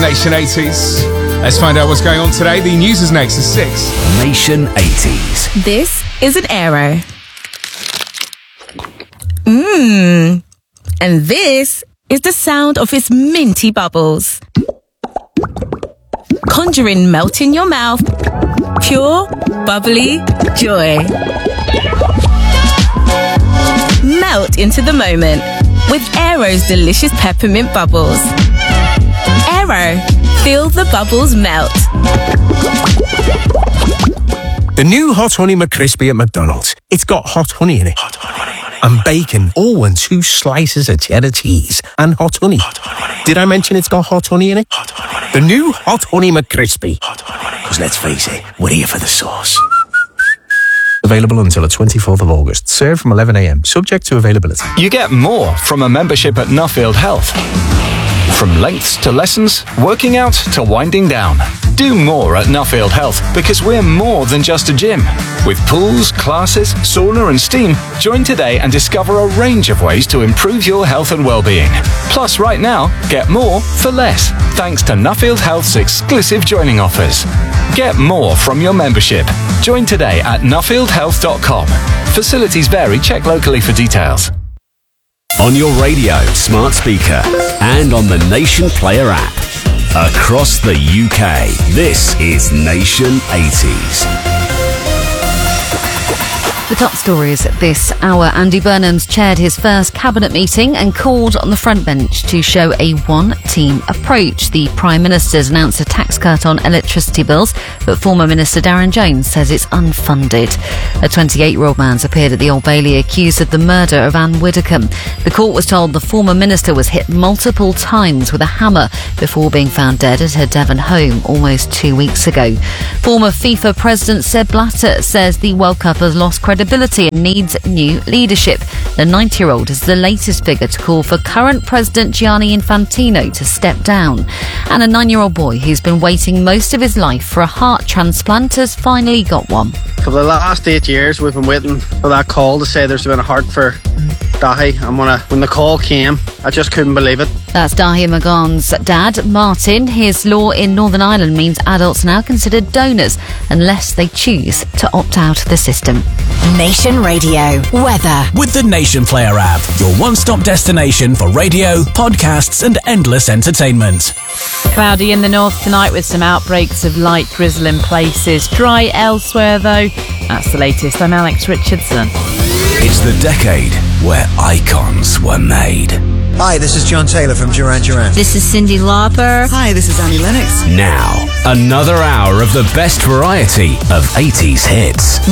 Nation 80s. Let's find out what's going on today. The news is next at 6. Nation 80s. This is an Aero. And this is the sound of its minty bubbles. Conjuring melt in your mouth. Pure, bubbly joy. Melt into the moment with Aero's delicious peppermint bubbles. Aero, feel the bubbles melt. The new Hot Honey McCrispy at McDonald's. It's got hot honey in it. Hot honey. And bacon, and 2 slices of cheddar cheese. And hot honey. Did I mention it's got hot honey in it? Hot honey. The new Hot Honey McCrispy. Because let's face it, we're here for the sauce. Available until the 24th of August. Served from 11 a.m. Subject to availability. You get more from a membership at Nuffield Health. From lengths to lessons, working out to winding down. Do more at Nuffield Health because we're more than just a gym. With pools, classes, sauna and steam, join today and discover a range of ways to improve your health and well-being. Plus, right now, get more for less, thanks to Nuffield Health's exclusive joining offers. Get more from your membership. Join today at nuffieldhealth.com. Facilities vary. Check locally for details. On your radio, smart speaker, and on the Nation Player app. Across the UK, this is Nation 80s. The top stories this hour. Andy Burnham's chaired his first cabinet meeting and called on the front bench to show a one-team approach. The Prime Minister's announced a tax cut on electricity bills, but former Minister Darren Jones says it's unfunded. A 28-year-old man's appeared at the Old Bailey accused of the murder of Anne Widdecombe. The court was told the former minister was hit multiple times with a hammer before being found dead at her Devon home almost 2 weeks ago. Former FIFA President Sepp Blatter says the World Cup has lost credibility and needs new leadership. The 90-year-old is the latest figure to call for current President Gianni Infantino to step down. And a 9-year-old boy who's been waiting most of his life for a heart transplant has finally got one. For the last 8 years, we've been waiting for that call to say there's been a heart for Dahi, and when the call came, I just couldn't believe it. That's Dahi Magan's dad, Martin. His law in Northern Ireland means adults are now considered donors unless they choose to opt out of the system. Nation Radio weather with the Nation Player app, your one-stop destination for radio, podcasts and endless entertainment. Cloudy in the north tonight with some outbreaks of light drizzle in places. Dry elsewhere though. That's the latest. I'm Alex Richardson. It's the decade where icons were made. Hi, this is John Taylor from Duran Duran. This is Cyndi Lauper. Hi, this is Annie Lennox. Now, another hour of the best variety of 80s hits.